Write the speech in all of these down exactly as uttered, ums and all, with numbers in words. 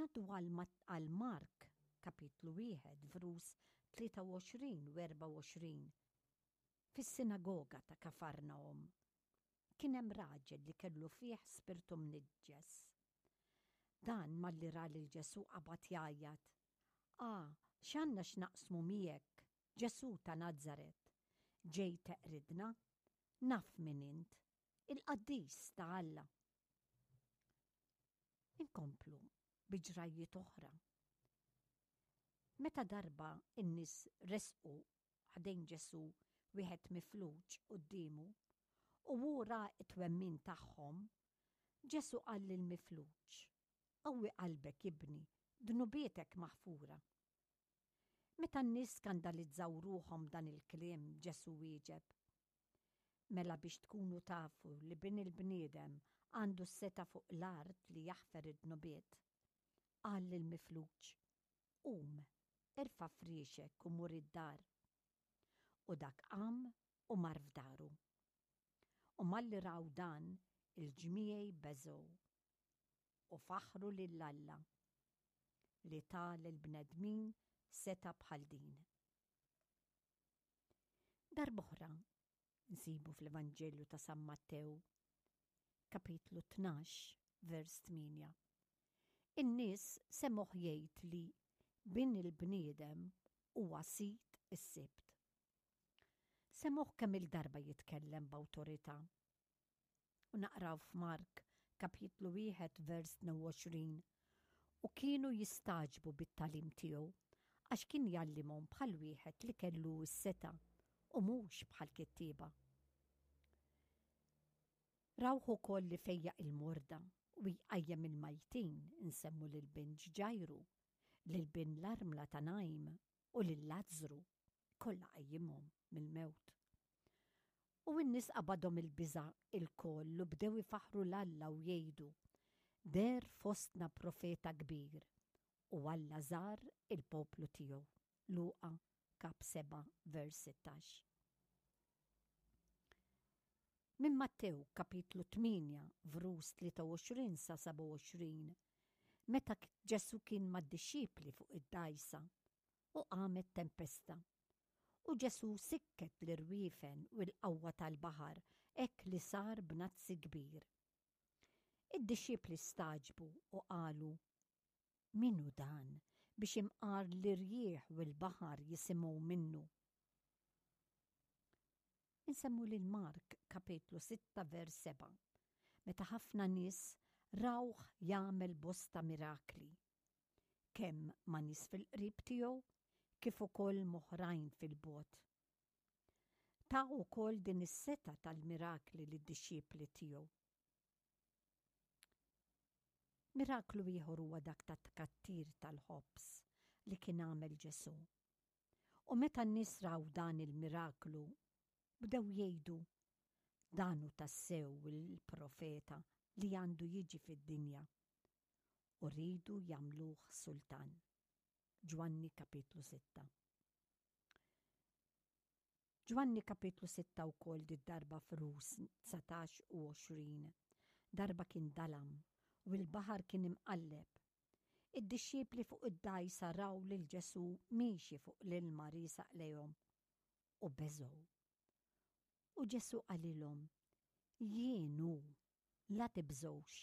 Naddu għal Mark kapitlu wieħed vrus tlieta u għoxrin u erba' u għoxrin. Fis-sinagoga ta' Kafarnaum kien hemm raġel li kellu fih spirtu mniġġes. Dan malli ra lil Ġesu qabad jgħajjad. Ah, x'għandna x'naqsmu miegħek, Ġesu ta' Nażaret. Ġej teqridna? Naf min int, il-Qaddis ta' Alla. Inkomplu biġrajiet oħra. Meta darba in-nies resqu ħdejn Ġesu wieħed mifluġ qudiemu u wura t-twemmin tagħhom, Ġesu qal lill-mifluġ: qawwi qalbek ibni, dnubietek maħfura. Meta n-nies skandalizzaw ruhom dan il-kliem, Ġesu wieġeb: mela biex tkunu tafu li bin il-bniedem għandu s-seta fuq l-art li jaħfer id-dnubiet. Qal lill-mifluġ: qum, irfa' friexek u mur id-dar. U dak qam u mar f'daru. U malli raw dan, il-ġmiegħ beżgħu u faħru lill-Alla li ta' lill-bnedmin seta bħal din. Darb'oħra nsibu fl-Evanġelju ta' San Mattew, kapitlu tnax, vers tminja. In-nies semgħuh jgħid li bin il-bniedem huwa sit is-sibt. Semgħuh kemm il-darba jitkellem b'awtorità. U naqraw f'Mark kapitlu wieħed vers tnejn u għoxrin, u kienu jistaġbu bit-talim tiegħu għax kien jallimhom bħal wieħed li kellu s-seta u mhux bħal kittieba. Rawh ukoll li fejjaq il-morda u jqajjem il-majtin, insemmu lil bin Ġajru, lil bin l-armla ta' Najm u lil Lażru, kollha qajjimhom mill-mewt. U n-nies qabadhom il-biża' il-koll u bdew ifaħru l-Alla u jgħidu: der fostna profeta kbir u Alla żar il-poplu tiegħu. Luqa kap seba' vers sittax. Minn Mattew kapitlu tminja vrus tlieta u għoxrin sa seba' u għoxrin, meta Ġesu kien mad-dixxipli fuq id-dgħajsa u qamet tempesta. U Ġesu sikket l-irwiefen u l-qawwa tal-baħar hekk li sar b'nazzi kbir. Id-dixxipli staġbu u qalu: Minu dan biex imqar l-irjieħ u l-baħar jisimgħu minnu. Insemmu lil Mark kapitlu sitta vers seba', meta ħafna nies rawh jagħmel bosta mirakli, kemm ma' nies fil-qrib tiegħu kif ukoll moħrajn fil-bogħod. Ta' ukoll din is-seta tal-mirakli lid-dixxipli tiegħu. Miraklu ieħor huwa dak ta' tkattir tal-ħobs li kien għamel Ġesu. U meta n-nies raw dan il-miraklu, bdew jgħidu: danu tassew il-profeta li għandu jiġi fid-dinja. U rridu jagħmluh sultan. Ġwanni kapitlu sitta. Ġwanni kapitlu sitta wkoll d-darba frus tsatax u għoxrin. Darba kien dalam u l-baħar kien imqalleb. Id-dixxiepli fuq id-dgħajsa raw lil Ġesu miexi fuq l-ilma risaq lejhom u beżgħu. U Ġesu qalilhom: jien hu, la tibżgħux.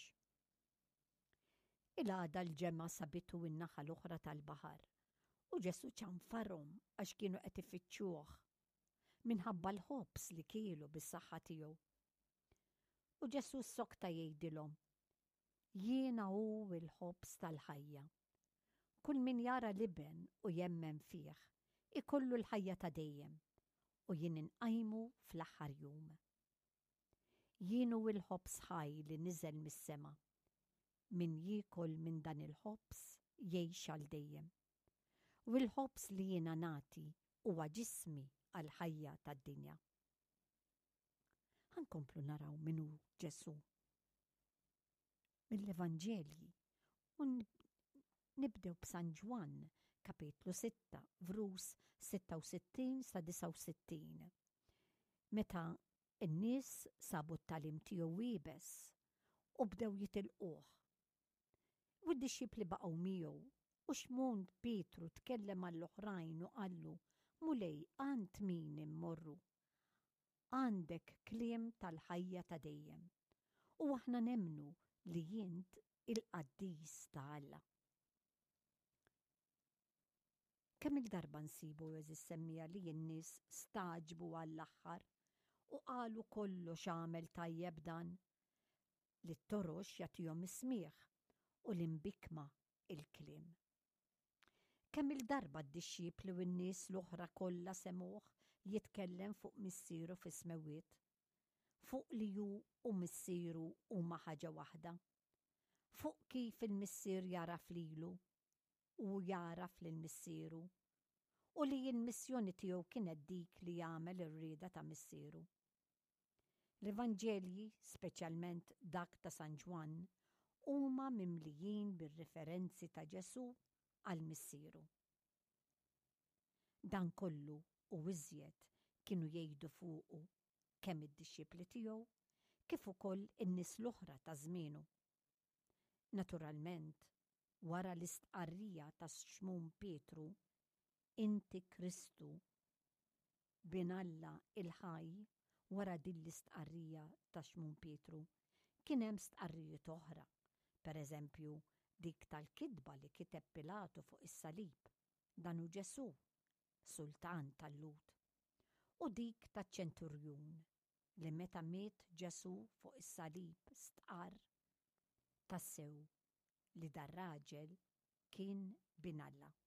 Il-għada l-ġemma sabitu in-naħa l-oħra tal-baħar u Ġesu ċanfarhom għax kienu qed ifittxuh minħabba l-ħobs li kielu bis-saħħa tiegħu. U Ġesu s-sokta jgħidilhom: jiena hu l-ħobs tal-ħajja. Kull min jara l-iben u jemmen fih ikollu l-ħajja ta' dejjem u jien inqajmu fl-aħħar jum. Jien hu l-ħobs ħaj li niżel mis-sema. Min jiekol minn dan il-ħobs jgħix għal dejjem. U l-ħobs li jiena nagħti huwa ġismi għal ħajja tad-dinja. Ħankomplu naraw min hu Ġesu mill-Evanġelji u nibdew b'San Ġwan kapitlu sitta vrus sitta u sittin sa disa u sittin. Meta n-nies sabu t-talim tiegħu wiebes u bdew jitilquh. U d-dixxipli baqgħu miegħu u xmund Pietru tkellem għall-oħrajn u qallu, mulej għand min immorru. Għandek kliem tal-ħajja ta' dejjem. U aħna nemnu li jint il-qaddis ta' Alla. Kemm il-darba nsibu eżis semmija li n-nies staġbu għall-aħħar u qalu kollox għamel tajjeb dan li t-torox jagħtihom is-smigħ u l-imbikma il-kliem. Kemm il-darba d-dixxipli u n-nies l-oħra kollha semuh jitkellem fuq missieru fi smewiet, fuq li hu u missieru huma ħaġa waħda, fuq kif il-missier jaraf lilu u jaraf lill-missieru u li l-missjoni tiegħu kienet dik li jagħmel ir-rieda ta' missieru. L-Evanġelji, speċjalment dak ta' San Ġwan, huma mimlijin bir-referenzi ta' Ġesu għall-missieru. Dan kollu u iżjed kienu jgħidu fuqu kemm id-dixxipli tiegħu kif ukoll in-nies l-oħra ta' żmienu. Naturalment, wara l-istqarrija ta' xmum Pietru, inti Kristu, bin Alla il-ħaj, wara din l-istqarrija ta' xmum Pietru, kien hemm stqarrijiet oħra, pereżempju dik tal-kidba li kiteb Pilatu fuq is-salib, dan hu Ġesu, sultan tal-Lut, u dik taċ-ċenturjun li meta miet Ġesu fuq is-salib stqarr tassew li dar raġel kien bin Alla.